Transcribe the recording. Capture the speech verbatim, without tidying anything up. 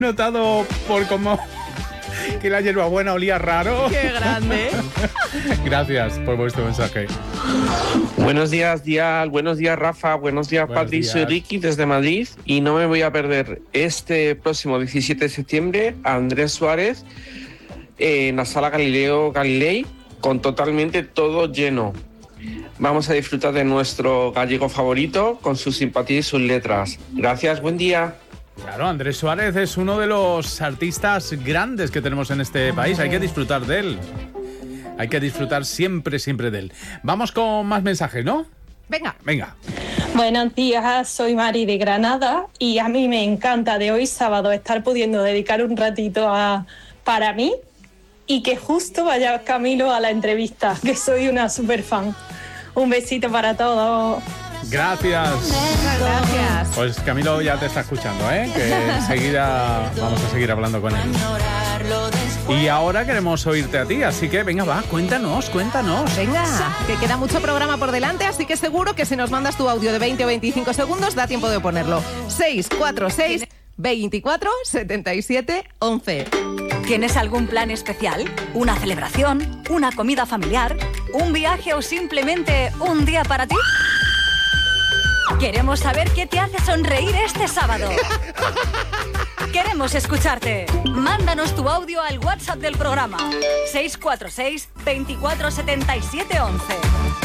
notado por cómo que la hierbabuena olía raro. ¡Qué grande! Gracias por vuestro mensaje. Buenos días, Dial. Buenos días, Rafa. Buenos días, Buenos Patricio días. y Ricky desde Madrid. Y no me voy a perder este próximo diecisiete de septiembre a Andrés Suárez en la Sala Galileo Galilei, con totalmente todo lleno. Vamos a disfrutar de nuestro gallego favorito con su simpatía y sus letras. Gracias, buen día. Claro, Andrés Suárez es uno de los artistas grandes que tenemos en este país. Hay que disfrutar de él. Hay que disfrutar siempre, siempre de él. Vamos con más mensajes, ¿no? Venga. Venga. Buenos días, soy Mari de Granada y a mí me encanta de hoy sábado estar pudiendo dedicar un ratito a para mí y que justo vaya Camilo a la entrevista, que soy una super fan. Un besito para todos. Gracias. Muchas gracias. Pues Camilo ya te está escuchando, ¿eh? Que enseguida vamos a seguir hablando con él. Y ahora queremos oírte a ti, así que venga, va, cuéntanos, cuéntanos. Venga, que queda mucho programa por delante, así que seguro que si nos mandas tu audio de veinte o veinticinco segundos, da tiempo de ponerlo. seis cuatro seis, veinticuatro, setenta y siete, once. ¿Tienes algún plan especial? ¿Una celebración? ¿Una comida familiar? ¿Un viaje o simplemente un día para ti? Queremos saber qué te hace sonreír este sábado. Queremos escucharte. Mándanos tu audio al WhatsApp del programa seis cuatro seis, veinticuatro, setenta y siete, once.